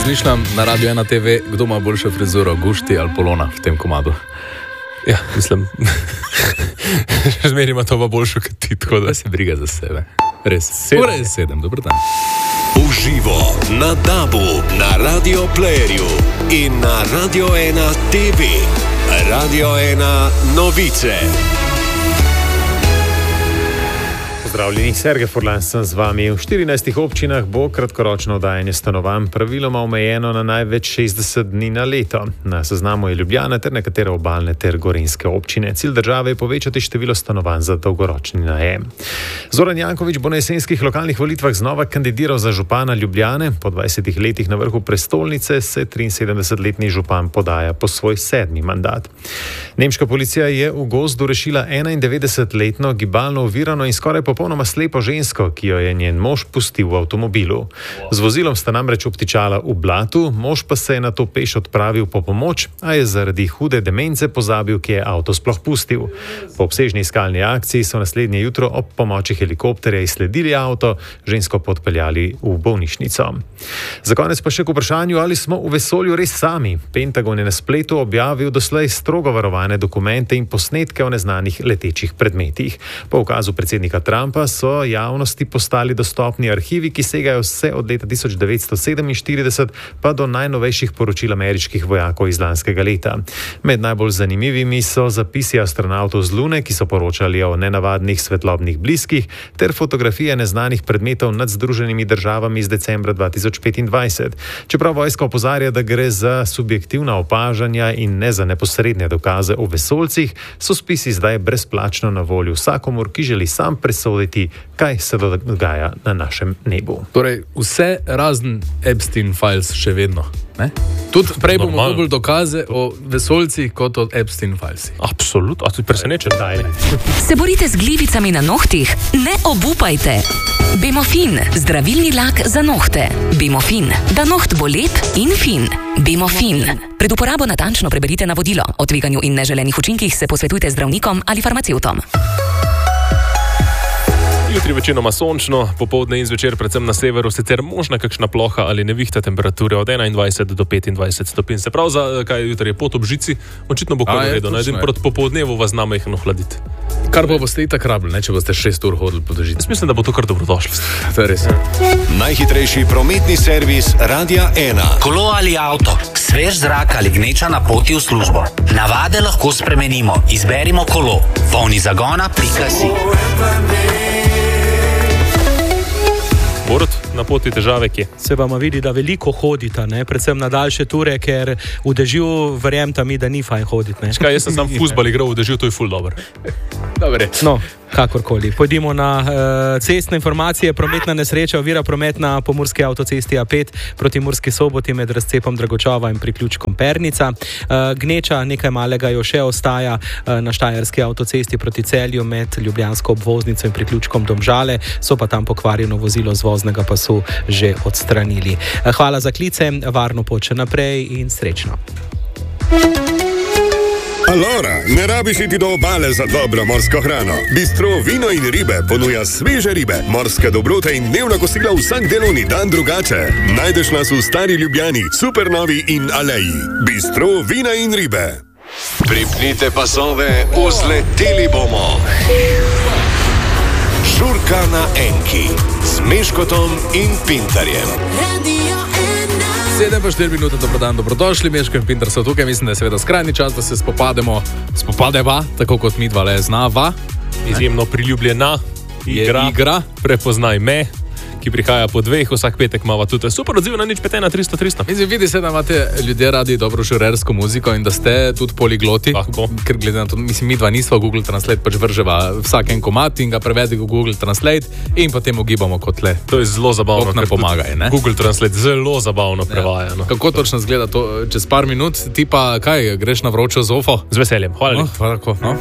razmišljam na Radio 1 TV, kdo ima boljšo frizuro, Gušti ali Polona v tem komadu. Ja, mislim, zmeraj ima to boljšo kot ti, tako da se briga za sebe. Res. 7, dobro dan. Uživo na DAB-u, na Radio Playerju in na Radio 1 TV. Radio 1 novice. Pozdravljeni, Sergej Furlan sem z vami. V 14 občinah bo kratkoročno oddajanje stanovanj praviloma omejeno na največ 60 dni na leto. Na seznamu je Ljubljana ter nekatere obalne ter gorenjske občine. Cilj države je povečati število stanovanj za dolgoročni najem. Zoran Janković bo na jesenskih lokalnih volitvah znova kandidiral za župana Ljubljane. Po 20 letih na vrhu prestolnice se 73-letni župan podaja po svoj 7. mandat. Nemška policija je v gozdu rešila 91-letno gibalno ovirano in skoraj popolnoma slepo žensko, ki jo je njen mož pustil v avtomobilu. Z vozilom sta namreč obtičala v blatu, mož pa se je nato peš odpravil po pomoč, a je zaradi hude demence pozabil, kje je avto sploh pustil. Po obsežni iskalni akciji so naslednje jutro ob pomoči helikopterja izsledili avto, žensko podpeljali v bolnišnico. Za konec pa še k vprašanju, ali smo v vesolju res sami. Pentagon je na spletu objavil doslej strogo varovane dokumente in posnetke o neznanih letečih predmetih. Po ukazu predsednika Trumpa so javnosti postali dostopni arhivi, ki segajo vse od leta 1947 pa do najnovejših poročil ameriških vojakov iz lanskega leta. Med najbolj zanimivimi so zapisi astronautov z Lune, ki so poročali o nenavadnih svetlobnih bliskih, ter fotografije neznanih predmetov nad Združenimi državami iz decembra 2025. Čeprav vojska opozarja, da gre za subjektivna opažanja in ne za neposredne dokaze o vesoljcih, so spisi zdaj brezplačno na voljo vsakomur, ki želi sam presoditi, kaj se dogaja na našem nebu. Torej, vse razen Epstein files še vedno, ne? Tudi prej bomo dobili dokaze o vesoljcih kot o Epstein filesih. Absolutno, a tudi presenečen. Se borite z glivicami na nohtih? Ne obupajte! Bemofin, zdravilni lak za nohte. Bemofin, da noht bo lep in fin. Bemofin. Pred uporabo natančno preberite navodilo. O tveganju in neželenih učinkih se posvetujte z zdravnikom ali farmacevtom. Jutri večinoma sončno, popoldne in zvečer predvsem na severu sicer možna kakšna ploha ali nevihta, temperature od 21 do 25 stopinj. Se pravi, za kaj jutri je pot ob žici, očitno bo kar redo. Najdem proti popoldnevu vas znamo jih ohladiti. Kar pa boste itak rabili, če boste 6 ur hodili po žici. Mislim, da bo to kar dobrodošlo. To je res. Najhitrejši prometni servis Radia 1. Kolo ali avto, svež zrak ali gneča na poti v službo. Navade lahko spremenimo. Izberimo kolo. polnizagona.si. Borut, na poti težave kje? Se vama vidi, da veliko hodita, ne? Predvsem na daljše ture, ker v dežju verjemta mi, da ni fajn hoditi. Ne? Škaj, jaz sem sam fuzbal igral v dežju, to je ful dober. Dobre. No, kakorkoli. Pojdimo na cestne informacije. Prometna nesreča ovira promet na pomurski avtocesti A5 proti Murski Soboti med razcepom Dragočova in priključkom Pernica. Gneča nekaj malega jo še ostaja na štajerski avtocesti proti Celju med ljubljansko obvoznico in priključkom Domžale, so pa tam pokvarjeno vozilo z voznega pasu že odstranili. Hvala za klice, varno pot še naprej in srečno. Alora, ne rabiš iti do obale za dobro morsko hrano. Bistro Vino in ribe ponuja sveže ribe, morske dobrote in dnevna kosila vsak delovni dan drugače. Najdeš nas v Stari Ljubljani, Supernovi in Aleji. Bistro Vina in ribe. Pripnite pasove, vzleteli bomo. Žurka na Enki z Meškotom in Pintarjem. 7:04 minute, dobro dan, dobrodošli, Meško in Pintar so tukaj. Mislim, da je seveda skrajni čas, da se spopadeva, tako kot mi dva le znava. Izjemno priljubljena igra, prepoznaj me, ki prihaja po 2, vsak petek imava tudi super odziv na 051 300 300. Mislim, vidi se, da imate ljudje radi dobro žurersko muziko in da ste tudi poligloti. Lahko. Ker glede na to, mislim, mi dva nisva v Google Translate, pač vrževa vsak en komad in ga prevedi v Google Translate in potem ugibamo kot le. To je zelo zabavno. Bog nam pomaga, ne? Google Translate zelo zabavno prevaja. No. Kako točno zgleda to čez par minut? Ti pa kaj, greš na vročo zofo? Z veseljem, hvala. No.